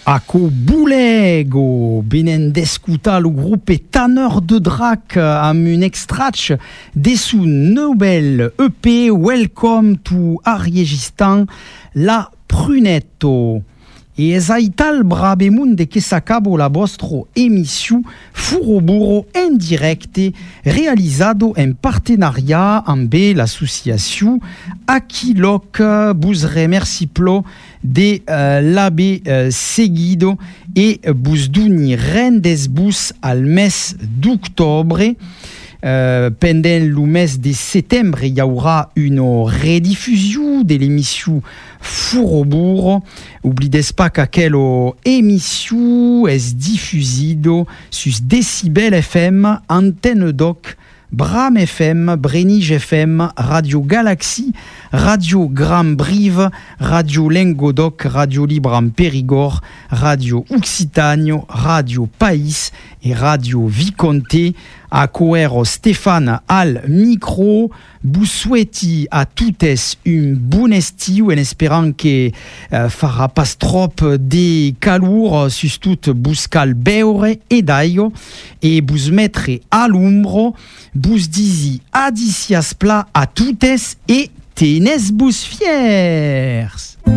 Ako Boulego, benen d'escutar le groupe Tanneur de Drac amb un extratch de son nouvel EP Welcome to Ariegistan, La Prunetto. E es aital brabemun de que s'acabo la vostra émission Furoburo en directe realizado en partenariat amb l'association Aquilok. Vous remercie plo de l'abe seguido et vous doni rendez-vous al mes d'octobre. Pendant le mes de septembre, il y aura une rediffusion de l'émission Furoburo. N'oubliez pas qu'aquelle émission est diffusée sur Decibel FM, Antenne Doc, Bram FM, Brenige FM, Radio Galaxy, Radio Grand Brive, Radio Lengodoc, Radio Libre en Périgord, Radio Occitanie, Radio País et Radio Viconté. A coero Stéphane al micro. Vous souhaitez à toutes une bonne estiu en espérant que fera pas trop de calor sur tout buscal beure et d'aio et vous mettrez à l'ombre. Vous disiez adicias pla à toutes et tenez-vous fiers.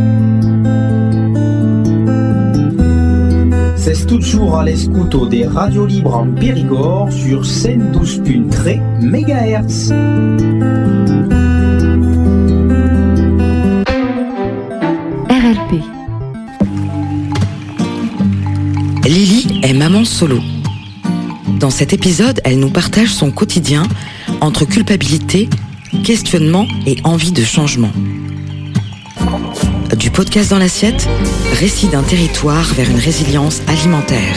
C'est toujours à l'escuto des radios libres en Périgord sur 112.3 MHz. RLP. Lily est maman solo. Dans cet épisode, elle nous partage son quotidien entre culpabilité, questionnement et envie de changement. Du podcast dans l'assiette, récit d'un territoire vers une résilience alimentaire.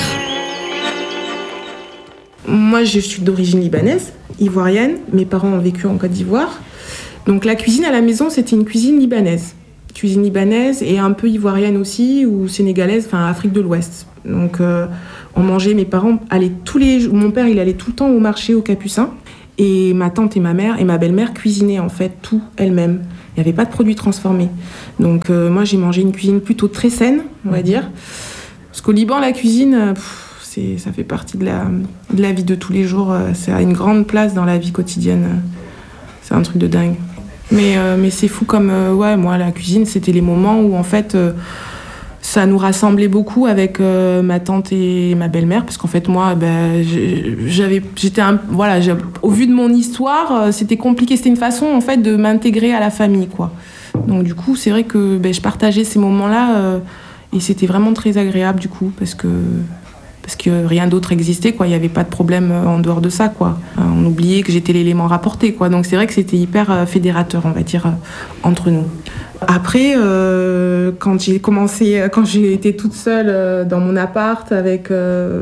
Moi, je suis d'origine libanaise, ivoirienne. Mes parents ont vécu en Côte d'Ivoire. Donc la cuisine à la maison, c'était une cuisine libanaise. Cuisine libanaise et un peu ivoirienne aussi, ou sénégalaise, enfin Afrique de l'Ouest. Donc on mangeait, mes parents allaient tous les jours, mon père il allait tout le temps au marché au Capucin. Et ma tante et ma mère et ma belle-mère cuisinaient en fait tout elles-mêmes. Il n'y avait pas de produits transformés. Donc moi j'ai mangé une cuisine plutôt très saine, on va dire. Parce qu'au Liban, la cuisine, ça fait partie de la vie de tous les jours. Ça a une grande place dans la vie quotidienne. C'est un truc de dingue. Mais c'est fou comme... moi, la cuisine, c'était les moments où en fait... ça nous rassemblait beaucoup avec ma tante et ma belle-mère, parce qu'en fait moi, au vu de mon histoire, c'était compliqué. C'était une façon en fait de m'intégrer à la famille, quoi. Donc du coup, c'est vrai que je partageais ces moments-là et c'était vraiment très agréable du coup, parce que rien d'autre existait, quoi. Il n'y avait pas de problème en dehors de ça, quoi. On oubliait que j'étais l'élément rapporté, quoi. Donc c'est vrai que c'était hyper fédérateur, on va dire, entre nous. Après, quand j'ai été toute seule dans mon appart avec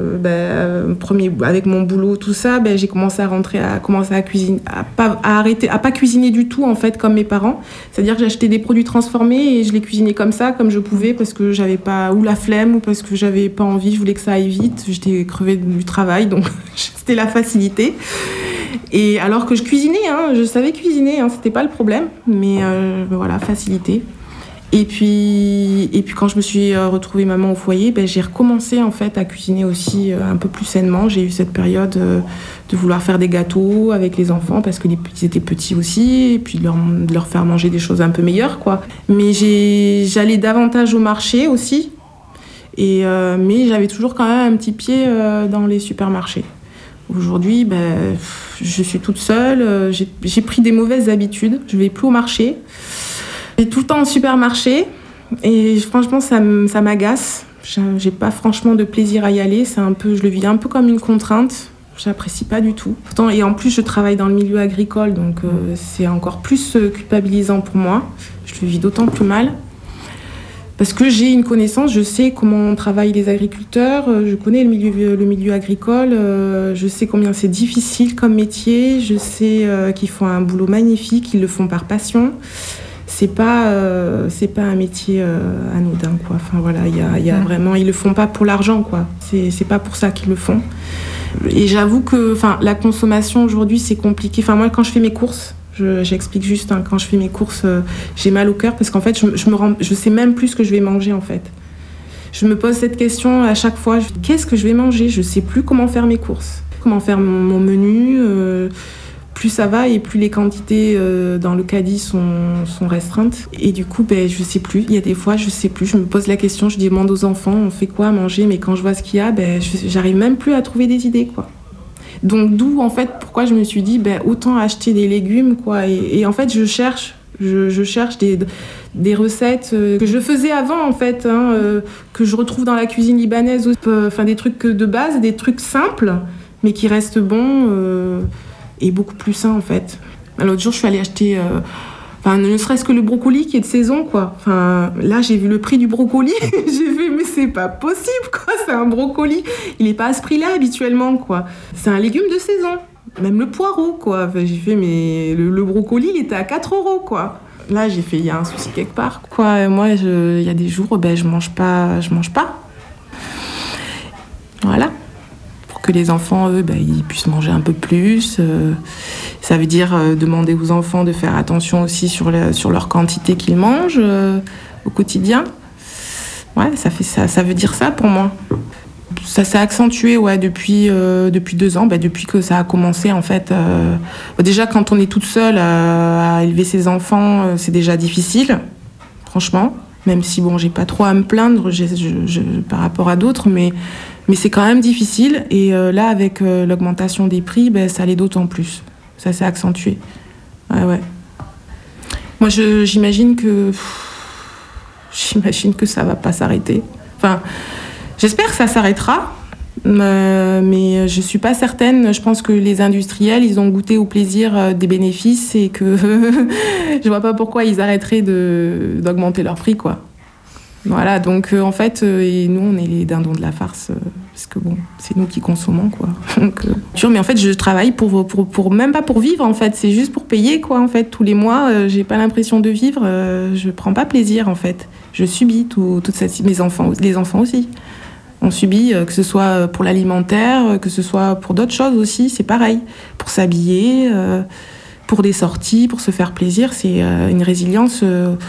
avec mon boulot, tout ça, j'ai commencé à cuisiner, à pas cuisiner du tout en fait comme mes parents. C'est-à-dire que j'achetais des produits transformés et je les cuisinais comme ça, comme je pouvais, parce que j'avais pas ou la flemme ou parce que j'avais pas envie, je voulais que ça aille vite. J'étais crevée du travail, donc c'était la facilité. Et alors que je cuisinais, je savais cuisiner, c'était pas le problème, mais voilà, facilité. Et puis quand je me suis retrouvée maman au foyer, j'ai recommencé en fait à cuisiner aussi un peu plus sainement. J'ai eu cette période de vouloir faire des gâteaux avec les enfants parce qu'ils étaient petits aussi, et puis de leur faire manger des choses un peu meilleures, quoi. Mais j'allais davantage au marché aussi, mais j'avais toujours quand même un petit pied dans les supermarchés. Aujourd'hui, je suis toute seule, j'ai pris des mauvaises habitudes, je vais plus au marché. Je vais tout le temps au supermarché et franchement, ça m'agace. J'ai pas franchement de plaisir à y aller, je le vis un peu comme une contrainte, j'apprécie pas du tout. Pourtant, et en plus, je travaille dans le milieu agricole, donc c'est encore plus culpabilisant pour moi. Je le vis d'autant plus mal. Parce que j'ai une connaissance, je sais comment travaillent les agriculteurs, je connais le milieu agricole, je sais combien c'est difficile comme métier, je sais qu'ils font un boulot magnifique, ils le font par passion. C'est pas un métier anodin, quoi. Enfin voilà, il y a vraiment, ils le font pas pour l'argent, quoi. C'est pas pour ça qu'ils le font. Et j'avoue que, la consommation aujourd'hui c'est compliqué. Moi quand je fais mes courses. J'explique juste, quand je fais mes courses, j'ai mal au cœur parce qu'en fait, je sais même plus ce que je vais manger, en fait. Je me pose cette question à chaque fois. Qu'est-ce que je vais manger ? Je sais plus comment faire mes courses, comment faire mon menu. Plus ça va et plus les quantités dans le caddie sont restreintes. Et du coup, je sais plus. Il y a des fois, je sais plus. Je me pose la question, je demande aux enfants, on fait quoi à manger ? Mais quand je vois ce qu'il y a, j'arrive même plus à trouver des idées, quoi. Donc d'où, en fait, pourquoi je me suis dit, autant acheter des légumes, quoi. Et en fait, je cherche des recettes que je faisais avant, en fait, que je retrouve dans la cuisine libanaise. Enfin, des trucs de base, des trucs simples, mais qui restent bons... et beaucoup plus sain, en fait. L'autre jour, je suis allée acheter ne serait-ce que le brocoli qui est de saison, quoi. Enfin, là, j'ai vu le prix du brocoli, j'ai vu, mais c'est pas possible, quoi. C'est un brocoli, il est pas à ce prix-là habituellement, quoi. C'est un légume de saison. Même le poireau, quoi. Enfin, j'ai fait, mais le brocoli, il était à 4 €, quoi. Là, j'ai fait, il y a un souci quelque part, quoi. Moi, il y a des jours, je mange pas. Voilà. Que les enfants, eux, ils puissent manger un peu plus. Ça veut dire demander aux enfants de faire attention aussi sur leur quantité qu'ils mangent au quotidien. Ouais, ça veut dire ça pour moi. Ça s'est accentué depuis 2 ans, depuis que ça a commencé en fait. Déjà, quand on est toute seule à élever ses enfants, c'est déjà difficile, franchement. Même si, j'ai pas trop à me plaindre par rapport à d'autres, mais c'est quand même difficile. Et là, avec l'augmentation des prix, ça l'est d'autant plus. Ça s'est accentué. Ouais. Moi, j'imagine que ça va pas s'arrêter. Enfin, j'espère que ça s'arrêtera, mais je suis pas certaine. Je pense que les industriels, ils ont goûté au plaisir des bénéfices et que je vois pas pourquoi ils arrêteraient d'augmenter leur prix, quoi. Voilà, donc en fait, et nous, on est les dindons de la farce, parce que c'est nous qui consommons, quoi. Donc, mais en fait, je travaille pour même pas pour vivre, en fait, c'est juste pour payer, quoi, en fait. Tous les mois, j'ai pas l'impression de vivre, je prends pas plaisir, en fait. Je subis toute cette... les enfants aussi. On subit, que ce soit pour l'alimentaire, que ce soit pour d'autres choses aussi, c'est pareil. Pour s'habiller, pour des sorties, pour se faire plaisir, c'est une résilience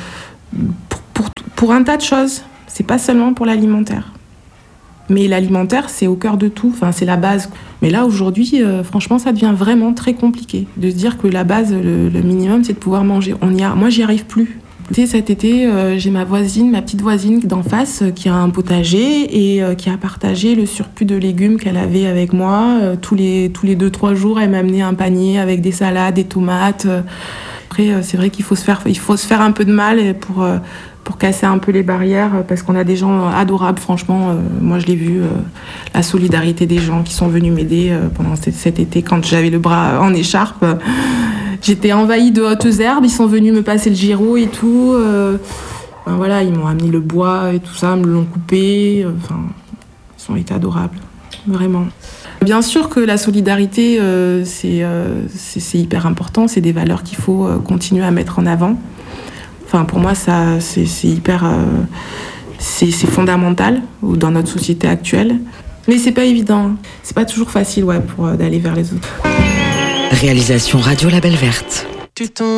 pour un tas de choses. C'est pas seulement pour l'alimentaire. Mais l'alimentaire, c'est au cœur de tout, enfin, c'est la base. Mais là, aujourd'hui, franchement, ça devient vraiment très compliqué de se dire que la base, le minimum, c'est de pouvoir manger. Moi, j'y arrive plus. Tu sais, cet été, j'ai ma petite voisine d'en face, qui a un potager et qui a partagé le surplus de légumes qu'elle avait avec moi. Tous les 2-3 jours, elle m'a amené un panier avec des salades, des tomates. Après, c'est vrai qu'il faut se faire un peu de mal pour casser un peu les barrières, parce qu'on a des gens adorables, franchement. Moi, je l'ai vu, la solidarité des gens qui sont venus m'aider pendant cet été, quand j'avais le bras en écharpe. J'étais envahie de hautes herbes, ils sont venus me passer le gyro et tout. Voilà, ils m'ont amené le bois et tout ça, me l'ont coupé. Ils ont été adorables, vraiment. Bien sûr que la solidarité, c'est hyper important, c'est des valeurs qu'il faut continuer à mettre en avant. Enfin, pour moi, ça, c'est hyper... c'est fondamental dans notre société actuelle. Mais c'est pas évident. C'est pas toujours facile, d'aller vers les autres. Réalisation Radio Label Verte.